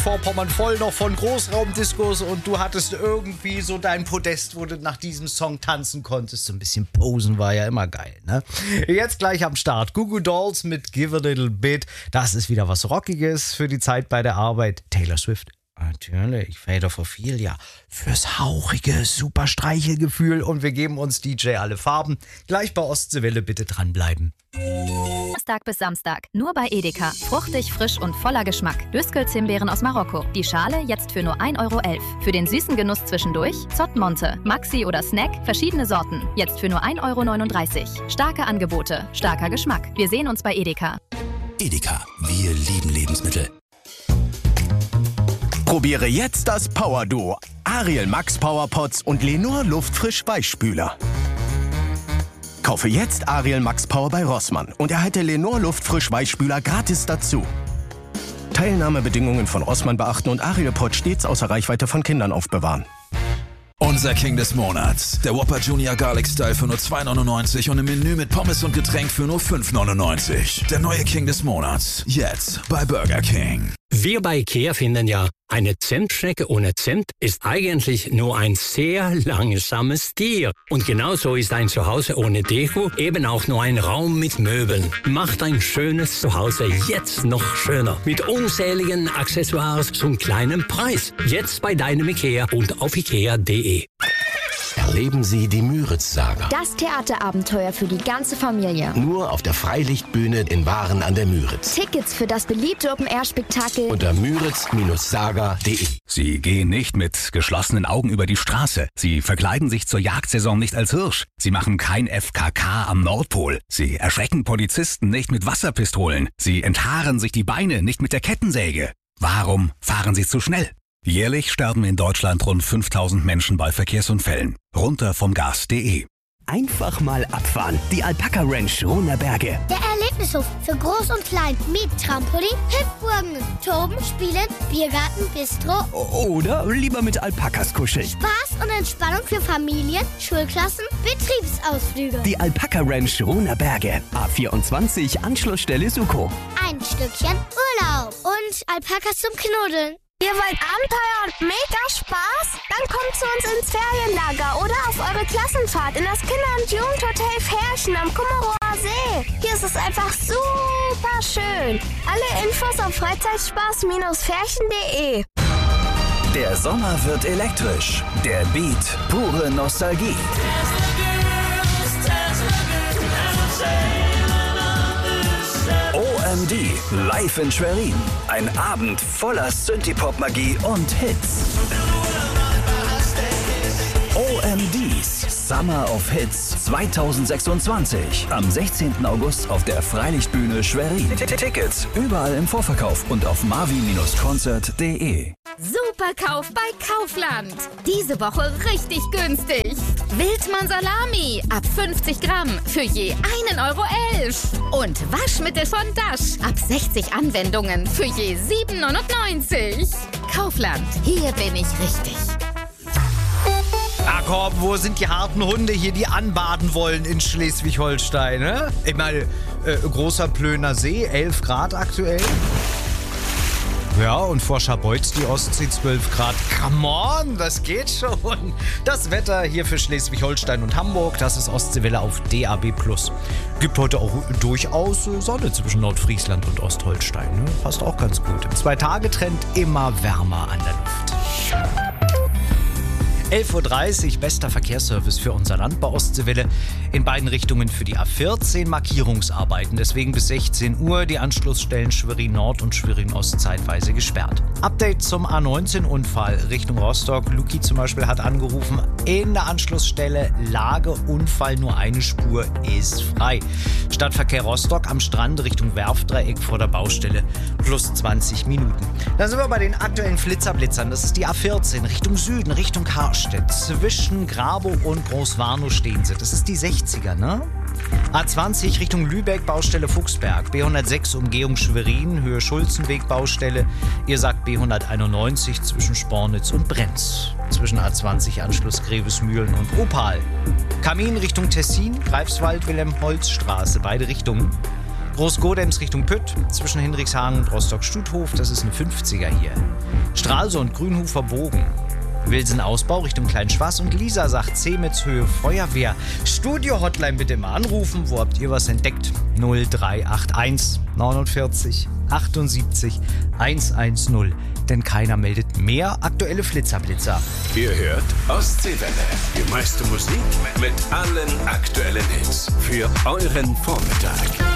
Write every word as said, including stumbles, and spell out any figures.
Mecklenburg-Vorpommern voll noch von Großraumdiskos und du hattest irgendwie so dein Podest, wo du nach diesem Song tanzen konntest. So ein bisschen posen war ja immer geil, ne? Jetzt gleich am Start. Goo Goo Dolls mit Give a Little Bit. Das ist wieder was Rockiges für die Zeit bei der Arbeit. Taylor Swift. Natürlich, Fader for Feel, ja. Fürs hauchige, super Streichelgefühl. Und wir geben uns D J alle Farben. Gleich bei Ostseewelle bitte dranbleiben. Donnerstag bis Samstag. Nur bei Edeka. Fruchtig, frisch und voller Geschmack. Döskel-Himbeeren aus Marokko. Die Schale jetzt für nur ein Euro elf. Für den süßen Genuss zwischendurch Zott-Monte, Maxi oder Snack, verschiedene Sorten. Jetzt für nur ein Euro neununddreißig. Starke Angebote, starker Geschmack. Wir sehen uns bei Edeka. Edeka, wir lieben Lebensmittel. Probiere jetzt das Power-Duo. Ariel Max Powerpots und Lenor Luftfrisch Weichspüler. Kaufe jetzt Ariel Max Power bei Rossmann und erhalte Lenor Luftfrisch Weichspüler gratis dazu. Teilnahmebedingungen von Rossmann beachten und Ariel Pot stets außer Reichweite von Kindern aufbewahren. Unser King des Monats. Der Whopper Junior Garlic Style für nur zwei neunundneunzig und im Menü mit Pommes und Getränk für nur fünf neunundneunzig. Der neue King des Monats. Jetzt bei Burger King. Wir bei IKEA finden ja, eine Zentschnecke ohne Zent ist eigentlich nur ein sehr langsames Tier. Und genauso ist ein Zuhause ohne Deko eben auch nur ein Raum mit Möbeln. Macht ein schönes Zuhause jetzt noch schöner. Mit unzähligen Accessoires zum kleinen Preis. Jetzt bei deinem IKEA und auf ikea punkt de. Erleben Sie die Müritz-Saga. Das Theaterabenteuer für die ganze Familie. Nur auf der Freilichtbühne in Waren an der Müritz. Tickets für das beliebte Open-Air-Spektakel Unter müritz Saga punkt de. Sie gehen nicht mit geschlossenen Augen über die Straße. Sie verkleiden sich zur Jagdsaison nicht als Hirsch. Sie machen kein F K K am Nordpol. Sie erschrecken Polizisten nicht mit Wasserpistolen. Sie enthaaren sich die Beine nicht mit der Kettensäge. Warum fahren Sie zu schnell? Jährlich sterben in Deutschland rund fünftausend Menschen bei Verkehrsunfällen. Runter vom Gas punkt de. Einfach mal abfahren. Die Alpaka Ranch Rhonerberge. Der Erlebnishof für Groß und Klein mit Trampolin, Hüpfburgen, Toben, Spielen, Biergarten, Bistro. Oder lieber mit Alpakas kuscheln. Spaß und Entspannung für Familien, Schulklassen, Betriebsausflüge. Die Alpaka Ranch Rhonerberge. A vierundzwanzig, Anschlussstelle Suko. Ein Stückchen Urlaub und Alpakas zum Knuddeln. Ihr wollt Abenteuer und mega Spaß? Dann kommt zu uns ins Ferienlager oder auf eure Klassenfahrt in das Kinder- und Jugendhotel Ferchen am Kummerower See. Hier ist es einfach super schön. Alle Infos auf Freizeitspaß Ferchen punkt de. Der Sommer wird elektrisch. Der Beat, pure Nostalgie. O M D, live in Schwerin. Ein Abend voller Synthie-Pop-Magie und Hits. O M Ds Summer of Hits zweitausendsechsundzwanzig. Am sechzehnten August auf der Freilichtbühne Schwerin. Tickets überall im Vorverkauf und auf marvin Konzert punkt de. Superkauf bei Kaufland. Diese Woche richtig günstig. Wildmann Salami ab fünfzig Gramm für je einen Euro elf. Und Waschmittel von Dash ab sechzig Anwendungen für je sieben neunundneunzig. Kaufland, hier bin ich richtig. Ah komm, wo sind die harten Hunde hier, die anbaden wollen in Schleswig-Holstein, ne? Ich meine, äh, großer Plöner See, elf Grad aktuell. Ja, und vor Scharbeutz die Ostsee zwölf Grad. Come on, das geht schon. Das Wetter hier für Schleswig-Holstein und Hamburg, das ist Ostseewelle auf D A B plus. Gibt heute auch durchaus Sonne zwischen Nordfriesland und Ostholstein. Ne? Passt auch ganz gut. Im Zwei-Tage-Trend immer wärmer an der Luft. elf Uhr dreißig, bester Verkehrsservice für unser Land bei Ostseewelle. In beiden Richtungen für die A vierzehn Markierungsarbeiten. Deswegen bis sechzehn Uhr die Anschlussstellen Schwerin Nord und Schwerin Ost zeitweise gesperrt. Update zum A neunzehn Unfall Richtung Rostock. Luki zum Beispiel hat angerufen, in der Anschlussstelle Lage Unfall, nur eine Spur ist frei. Stadtverkehr Rostock am Strand Richtung Werftdreieck vor der Baustelle plus zwanzig Minuten. Dann sind wir bei den aktuellen Flitzerblitzern. Das ist die A vierzehn Richtung Süden, Richtung Karstadt. Zwischen Grabow und Großwarnow stehen sie. Das ist die sechziger, ne? A zwanzig Richtung Lübeck, Baustelle Fuchsberg. B hundertsechs Umgehung Schwerin, Höhe Schulzenweg, Baustelle. Ihr sagt B hunderteinundneunzig zwischen Spornitz und Brenz. Zwischen A zwanzig Anschluss Grevesmühlen und Opal. Kamin Richtung Tessin, Greifswald, Wilhelm-Holz-Straße, beide Richtungen. Großgodenz Richtung Pütt, zwischen Hendrikshagen und Rostock-Stuthof, das ist eine fünfziger hier. Stralsund, Grünhofer Bogen. Wilsen-Ausbau Richtung Kleinschwaß und Lisa sagt Zemitz Höhe Feuerwehr. Studio-Hotline bitte mal anrufen. Wo habt ihr was entdeckt? null drei acht eins neunundvierzig achtundsiebzig hundertzehn. Denn keiner meldet mehr aktuelle Flitzerblitzer. Ihr hört Ostseewelle. Die meiste Musik mit allen aktuellen Hits. Für euren Vormittag.